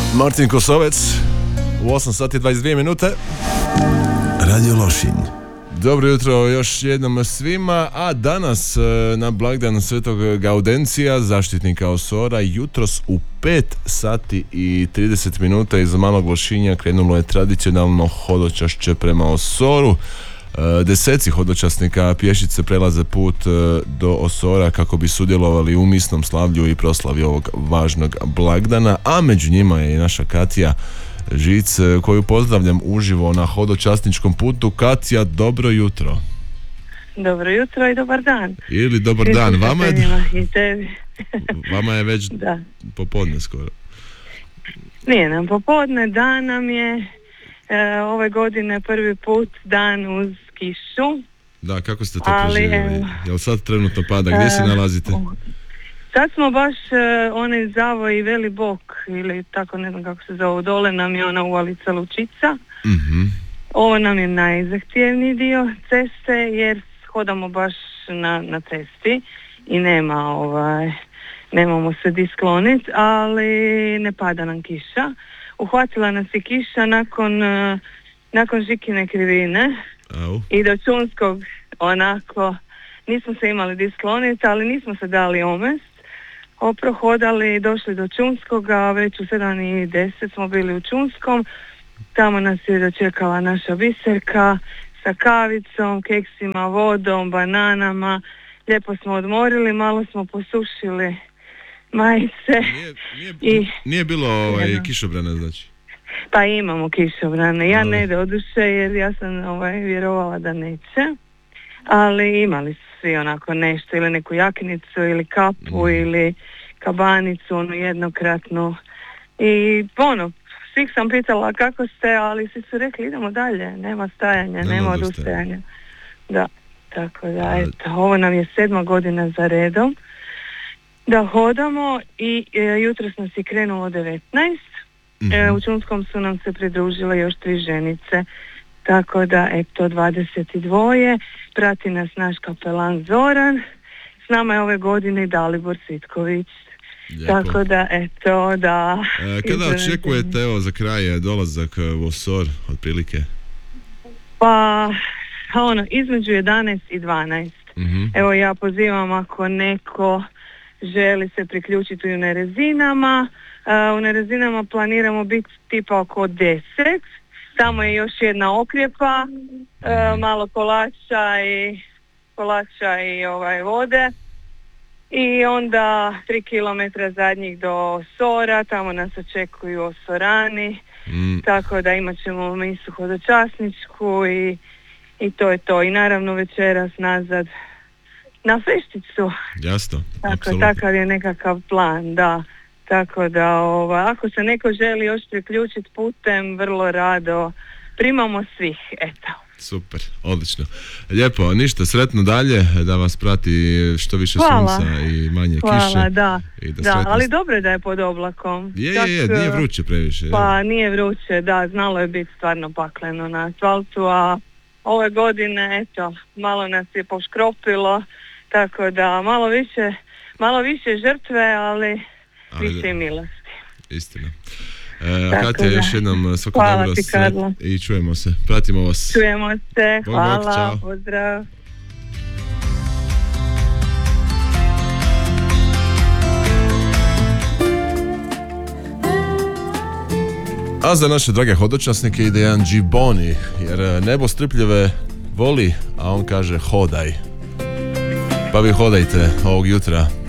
Martin Kosovec u 8 sati 22 minute. Radio Lošinj. Dobro jutro još jednom svima, a danas na blagdan Svetog Gaudencija, zaštitnika osora, jutros u 5 sati i 30 minuta iz Malog Lošinja krenulo je tradicionalno hodočašće prema Osoru. Deseci hodočasnika pješice prelaze put do Osora kako bi sudjelovali u misnom slavlju i proslavi ovog važnog blagdana, a među njima je i naša Katja Žic, koju pozdravljam uživo na hodočasničkom putu. Katja, dobro jutro. Dobro jutro i dobar dan. Ili dobar dan, vama je, i tebi. Vama je već da. Popodne skoro. Nije nam popodne, dan nam je ove godine prvi put dan uz kišu. Da, kako ste to preživjeli? Jel sad trenutno pada? Gdje se nalazite? Sad smo baš onaj Zavoj Veli Bok, ili tako ne znam kako se zove, dole nam je ona uvalica Lučica. Mm-hmm. Ovo nam je najzahtjevniji dio ceste jer hodamo baš na cesti i nemamo se di skloniti, ali ne pada nam kiša. Uhvatila nas je kiša nakon Žikine krivine. Au. I do Čunskog onako nismo se imali di skloniti, ali nismo se dali omest. Prohodali, došli do Čunskoga, već u 7:10 smo bili u Čunskom. Tamo nas je dočekala naša Biserka sa kavicom, keksima, vodom, bananama. Lijepo smo odmorili, malo smo posušili majice. Nije bilo kišobrana, znači? Pa imamo kišobrane. Ja ne doduše jer ja sam vjerovala da neće. Ali imali su svi onako nešto, ili neku jaknicu, ili kapu, ili kabanicu, onu jednokratnu. I svih sam pitala kako ste, ali svi su rekli idemo dalje, nema stajanja, nema odustajanja. Da, tako da, eto, ovo nam je 7. godina za redom da hodamo i jutros nas je krenulo 19. U Čunskom su nam se pridružile još 3 ženice. Tako da, eto, 22. Prati nas naš kapelan Zoran. S nama je ove godine i Dalibor Cvitković. Lijepo. Tako da, eto, da... Kada očekujete, evo, za kraj dolazak u Osor, otprilike? Pa, između 11 i 12. Mm-hmm. Evo, ja pozivam ako neko želi se priključiti u Nerezinama. U Nerezinama planiramo biti tipa oko 10. Tamo je još jedna okljepa, malo kolača i vode. I onda 3 km zadnjih do Osora, tamo nas očekuju Osorani. Tako da imat ćemo misu hodočasničku i to je to. I naravno večeras nazad na fešticu. Jasno, takav je nekakav plan, da. Tako da, ako se neko želi još priključiti putem, vrlo rado primamo svih, eto. Super, odlično. Lijepo, ništa, sretno dalje, da vas prati što više sunca i manje kiše. Hvala, da, sretno... ali dobro je da je pod oblakom. Nije vruće previše. Pa nije vruće, da, znalo je biti stvarno pakleno na asfaltu, a ove godine, eto, malo nas je poškropilo, tako da malo više žrtve, ali više i milosti. Istina. Katja, još jednom svako dobro i čujemo se. Pratimo vas. Čujemo se. Bog, hvala. čao. Pozdrav. A za naše drage hodočasnike ide jedan G-Boni, jer nebo strpljive voli, a on kaže hodaj. Pa vi hodajte ovog jutra.